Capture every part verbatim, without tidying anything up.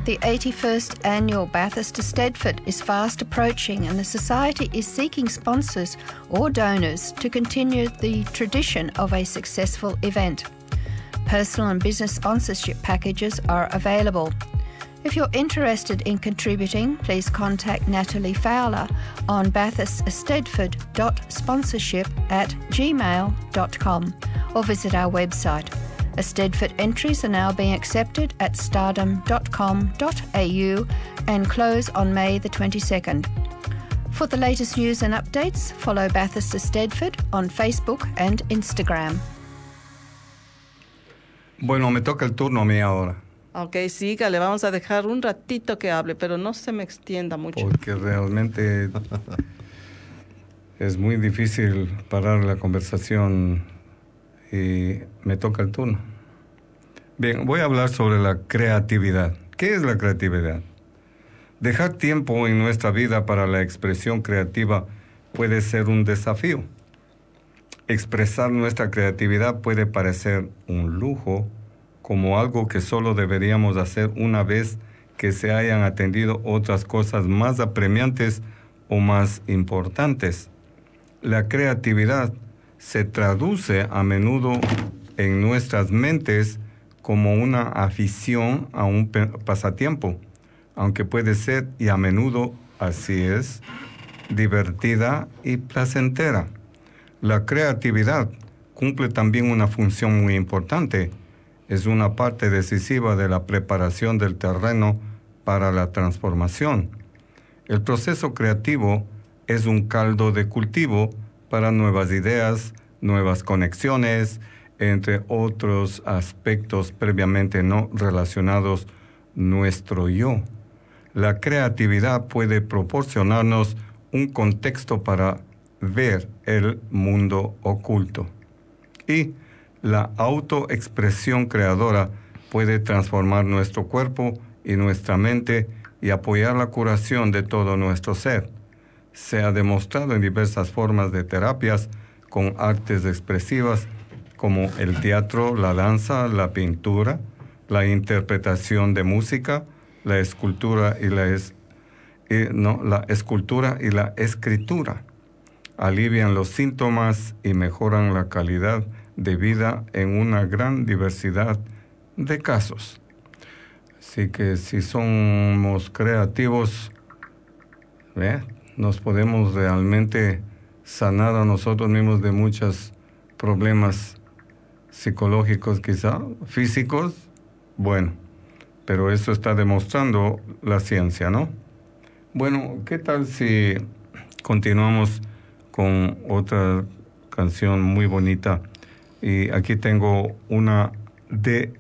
The eighty-first annual Bathurst to Stedford is fast approaching, and the Society is seeking sponsors or donors to continue the tradition of a successful event. Personal and business sponsorship packages are available. If you're interested in contributing, please contact Natalie Fowler on bathurst stedford dot sponsorship at gmail dot com or visit our website. A Stedford entries are now being accepted at stardom dot com dot a u and close on May the twenty-second. For the latest news and updates, follow Bathurst to Stedford on Facebook and Instagram. Bueno, me toca el turno a mí ahora. Ok, siga, le vamos a dejar un ratito que hable, pero no se me extienda mucho. Porque realmente es muy difícil parar la conversación y me toca el turno. Bien, voy a hablar sobre la creatividad. ¿Qué es la creatividad? Dejar tiempo en nuestra vida para la expresión creativa puede ser un desafío. Expresar nuestra creatividad puede parecer un lujo, como algo que solo deberíamos hacer una vez que se hayan atendido otras cosas más apremiantes o más importantes. La creatividad se traduce a menudo en nuestras mentes como una afición a un pasatiempo, aunque puede ser, y a menudo así es, divertida y placentera. La creatividad cumple también una función muy importante. Es una parte decisiva de la preparación del terreno para la transformación. El proceso creativo es un caldo de cultivo para nuevas ideas, nuevas conexiones, entre otros aspectos previamente no relacionados nuestro yo. La creatividad puede proporcionarnos un contexto para ver el mundo oculto. Y la autoexpresión creadora puede transformar nuestro cuerpo y nuestra mente y apoyar la curación de todo nuestro ser. Se ha demostrado en diversas formas de terapias con artes expresivas como el teatro, la danza, la pintura, la interpretación de música, la escultura y la, es, y, no, la escultura y la escritura. Alivian los síntomas y mejoran la calidad de vida en una gran diversidad de casos. Así que si somos creativos, ¿eh? nos podemos realmente sanar a nosotros mismos de muchos problemas psicológicos, quizá, físicos, bueno, pero eso está demostrando la ciencia, ¿no? Bueno, ¿qué tal si continuamos con otra canción muy bonita? Y aquí tengo una de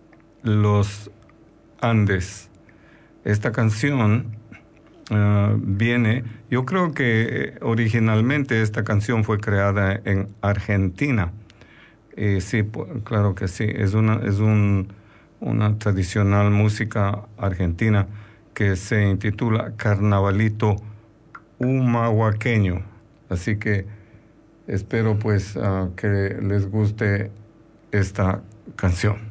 los Andes. Esta canción uh, viene, yo creo que originalmente esta canción fue creada en Argentina. Y sí, claro que sí, es una, es un, una tradicional música argentina que se intitula Carnavalito Humahuaqueño. Así que espero pues uh, que les guste esta canción.